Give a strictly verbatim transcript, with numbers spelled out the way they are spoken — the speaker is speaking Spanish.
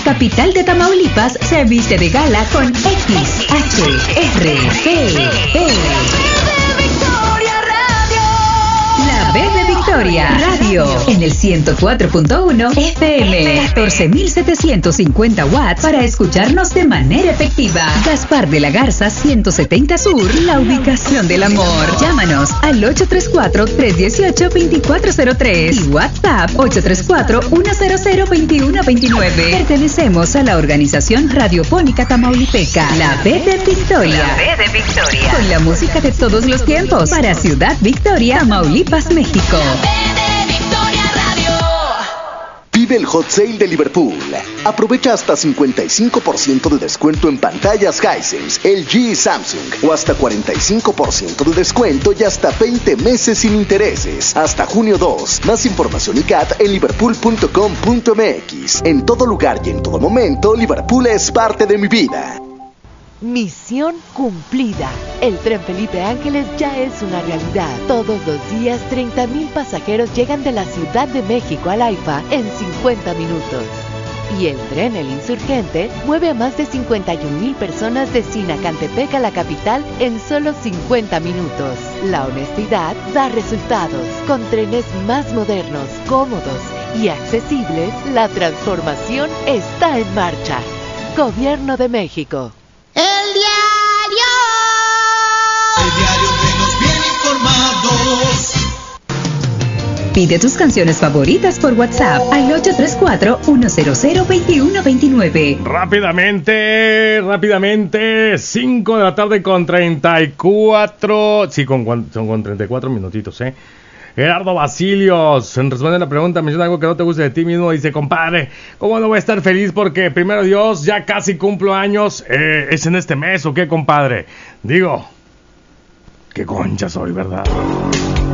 capital de Tamaulipas se viste de gala con X H R P P. La B de Victoria Radio en el ciento cuatro punto uno F M, catorce mil setecientos cincuenta watts para escucharnos de manera efectiva. Gaspar de la Garza ciento setenta Sur, la ubicación del amor. Llámanos al ocho tres cuatro, tres uno ocho, dos cuatro cero tres y WhatsApp ocho tres cuatro, uno cero cero, dos uno dos nueve. Pertenecemos a la organización radiofónica tamaulipeca, la B de Victoria. La B de Victoria. Con la música de todos los tiempos para Ciudad Victoria, Tamaulipas, México. Vive el Hot Sale de Liverpool. Aprovecha hasta cincuenta y cinco por ciento de descuento en pantallas Hisense, L G y Samsung, o hasta cuarenta y cinco por ciento de descuento y hasta veinte meses sin intereses. Hasta junio dos. Más información y C A T en liverpool punto com punto m x. En todo lugar y en todo momento, Liverpool es parte de mi vida. Misión cumplida. El Tren Felipe Ángeles ya es una realidad. Todos los días, treinta mil pasajeros llegan de la Ciudad de México al AIFA en cincuenta minutos. Y el tren El Insurgente mueve a más de cincuenta y un mil personas de Sinacantepec a la capital en solo cincuenta minutos. La honestidad da resultados. Con trenes más modernos, cómodos y accesibles, la transformación está en marcha. Gobierno de México. El diario. El diario que nos viene informados. Pide tus canciones favoritas por WhatsApp al ocho tres cuatro, uno cero cero, dos uno dos nueve. Rápidamente, rápidamente, cinco de la tarde con treinta y cuatro, sí, con, son con treinta y cuatro minutitos, ¿eh? Gerardo Basilios, en responde a la pregunta, menciona algo que no te guste de ti mismo, dice, compadre, ¿cómo no voy a estar feliz porque, primero Dios, ya casi cumplo años, eh, es en este mes, ¿o qué, compadre? Digo, qué concha soy, ¿verdad?